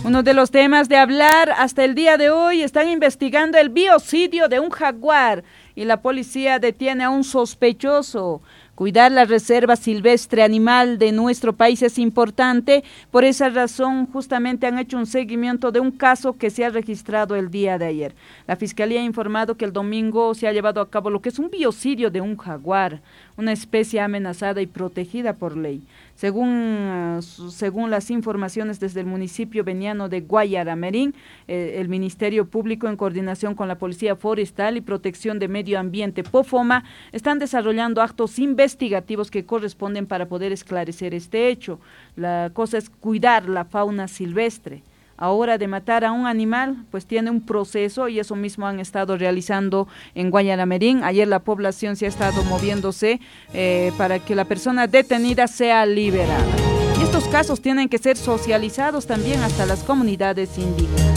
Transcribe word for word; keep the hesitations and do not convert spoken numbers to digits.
Uno de los temas de hablar hasta el día de hoy, están investigando el biocidio de un jaguar y la policía detiene a un sospechoso. Cuidar la reserva silvestre animal de nuestro país es importante, por esa razón justamente han hecho un seguimiento de un caso que se ha registrado el día de ayer. La Fiscalía ha informado que el domingo se ha llevado a cabo lo que es un biocidio de un jaguar, una especie amenazada y protegida por ley. Según, según las informaciones desde el municipio veniano de Guayaramerín, eh, el Ministerio Público en coordinación con la Policía Forestal y Protección de Medio Ambiente, POFOMA, están desarrollando actos investigativos que corresponden para poder esclarecer este hecho. La cosa es cuidar la fauna silvestre. Ahora de matar a un animal, pues tiene un proceso y eso mismo han estado realizando en Guayaramerín. Ayer la población se ha estado moviéndose eh, para que la persona detenida sea liberada. Y estos casos tienen que ser socializados también hasta las comunidades indígenas.